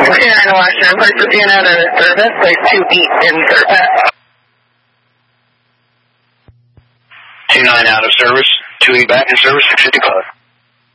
Sierra in Washington, place the PNN out of service, place 2 East in service. 29 out of service, 2 back in service, 655.